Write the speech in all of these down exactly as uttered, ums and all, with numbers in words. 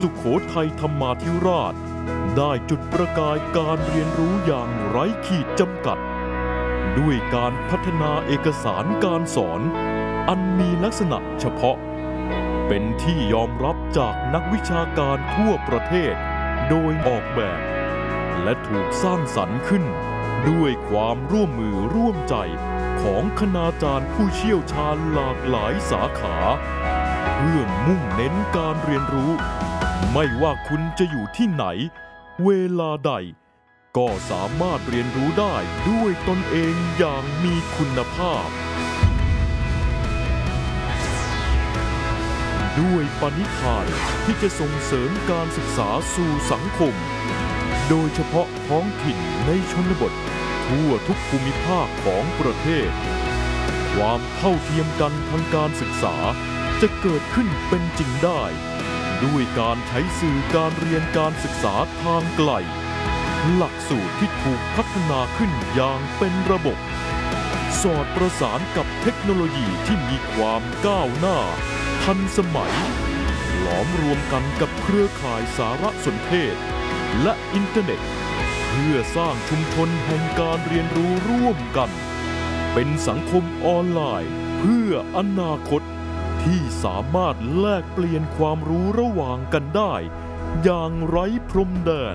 สุโขทัยธรรมาธิราชได้จุดประกายการเรียนรู้อย่างไร้ขีดจำกัดด้วยการพัฒนาเอกสารการสอนอันมีลักษณะเฉพาะเป็นที่ยอมรับจากนักวิชาการทั่วประเทศโดยออกแบบและถูกสร้างสรรค์ขึ้นด้วยความร่วมมือร่วมใจของคณาจารย์ผู้เชี่ยวชาญหลากหลายสาขาเพื่อมุ่งเน้นการเรียนรู้ไม่ว่าคุณจะอยู่ที่ไหนเวลาใดก็สามารถเรียนรู้ได้ด้วยตนเองอย่างมีคุณภาพด้วยปณิธานที่จะส่งเสริมการศึกษาสู่สังคมโดยเฉพาะท้องถิ่นในชนบททั่วทุกภูมิภาคของประเทศความเท่าเทียมกันทางการศึกษาจะเกิดขึ้นเป็นจริงได้ด้วยการใช้สื่อการเรียนการศึกษาทางไกลหลักสูตรที่ถูกพัฒนาขึ้นอย่างเป็นระบบสอดประสานกับเทคโนโลยีที่มีความก้าวหน้าทันสมัยหลอมรวมกันกับเครือข่ายสารสนเทศและอินเทอร์เน็ตเพื่อสร้างชุมชนแห่งการเรียนรู้ร่วมกันเป็นสังคมออนไลน์เพื่ออนาคตที่สามารถแลกเปลี่ยนความรู้ระหว่างกันได้อย่างไร้พรมแดน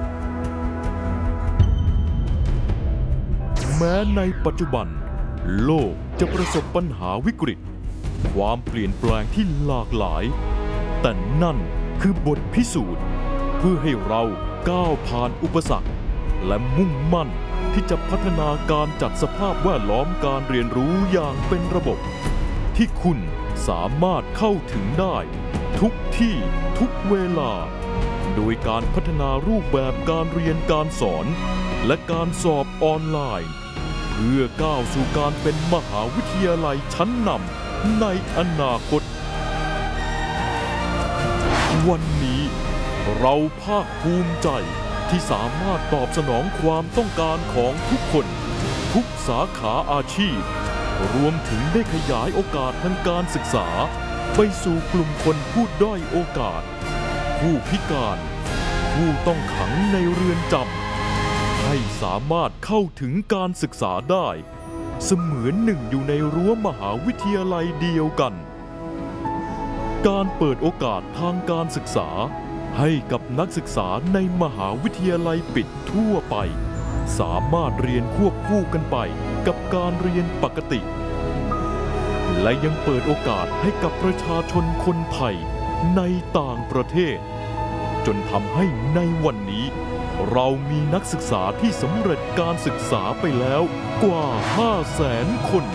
แม้ในปัจจุบันโลกจะประสบปัญหาวิกฤตความเปลี่ยนแปลงที่หลากหลายแต่นั่นคือบทพิสูจน์เพื่อให้เราก้าวผ่านอุปสรรคและมุ่งมั่นที่จะพัฒนาการจัดสภาพแวดล้อมการเรียนรู้อย่างเป็นระบบที่คุณสามารถเข้าถึงได้ทุกที่ทุกเวลาโดยการพัฒนารูปแบบการเรียนการสอนและการสอบออนไลน์เพื่อก้าวสู่การเป็นมหาวิทยาลัยชั้นนำในอนาคตวันนี้เราภาคภูมิใจที่สามารถตอบสนองความต้องการของทุกคนทุกสาขาอาชีพรวมถึงได้ขยายโอกาสทางการศึกษาไปสู่กลุ่มคนผู้ด้อยโอกาสผู้พิการผู้ต้องขังในเรือนจำให้สามารถเข้าถึงการศึกษาได้เสมือนหนึ่งอยู่ในรั้วมหาวิทยาลัยเดียวกันการเปิดโอกาสทางการศึกษาให้กับนักศึกษาในมหาวิทยาลัยปิดทั่วไปสามารถเรียนควบคู่กันไปกับการเรียนปกติและยังเปิดโอกาสให้กับประชาชนคนไทยในต่างประเทศจนทำให้ในวันนี้เรามีนักศึกษาที่สำเร็จการศึกษาไปแล้วกว่า ห้าแสน คน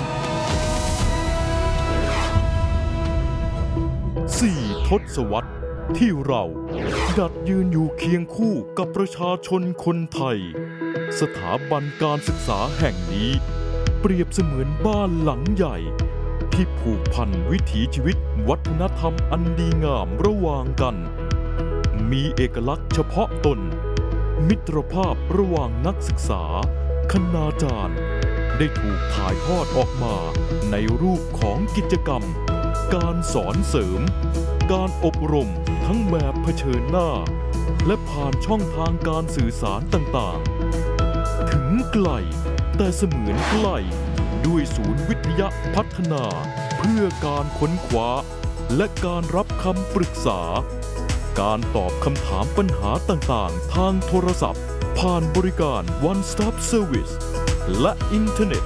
สี่ทศวรรษที่เราดัดยืนอยู่เคียงคู่กับประชาชนคนไทยสถาบันการศึกษาแห่งนี้เปรียบเสมือนบ้านหลังใหญ่ที่ผูกพันวิถีชีวิตวัฒนธรรมอันดีงามระหว่างกันมีเอกลักษณ์เฉพาะตนมิตรภาพระหว่างนักศึกษาคณาจารย์ได้ถูกถ่ายทอดออกมาในรูปของกิจกรรมการสอนเสริมการอบรมทั้งแบบเผชิญหน้าและผ่านช่องทางการสื่อสารต่างๆถึงไกลแต่เสมือนใกล้ด้วยศูนย์วิทยาพัฒนาเพื่อการค้นคว้าและการรับคำปรึกษาการตอบคำถามปัญหาต่างๆทางโทรศัพท์ผ่านบริการ One Stop Service และอินเทอร์เน็ต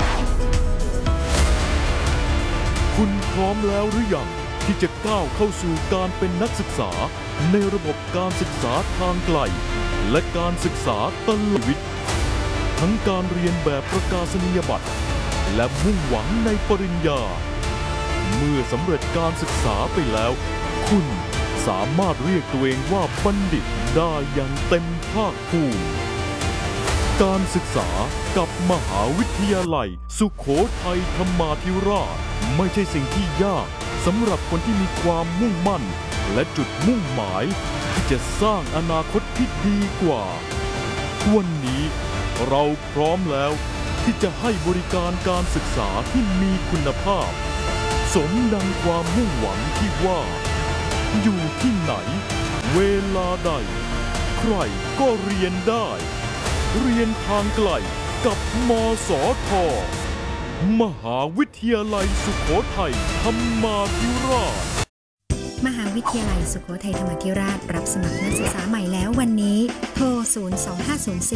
คุณพร้อมแล้วหรือยังที่จะก้าวเข้าสู่การเป็นนักศึกษาในระบบการศึกษาทางไกลและการศึกษาตลอดชีวิตทั้งการเรียนแบบประกาศนียบัตรและมุ่งหวังในปริญญาเมื่อสำเร็จการศึกษาไปแล้วคุณสามารถเรียกตัวเองว่าบัณฑิตได้อย่างเต็มภาคภูมิการศึกษากับมหาวิทยาลัยสุโขทัยธรรมาธิราชไม่ใช่สิ่งที่ยากสำหรับคนที่มีความมุ่งมั่นและจุดมุ่งหมายที่จะสร้างอนาคตที่ดีกว่าวันนี้เราพร้อมแล้วที่จะให้บริการการศึกษาที่มีคุณภาพสมดังความมุ่งหวังที่ว่าอยู่ที่ไหนเวลาใดใครก็เรียนได้เรียนทางไกลกับมสท.มหาวิทยาลัยสุโขทัยธรรมาธิราชมหาวิทยาลัยสุโขทัยธรรมาธิราชรับสมัครนักศึกษาใหม่แล้ววันนี้โทรศูนย์ สอง ห้า ศูนย์ สี่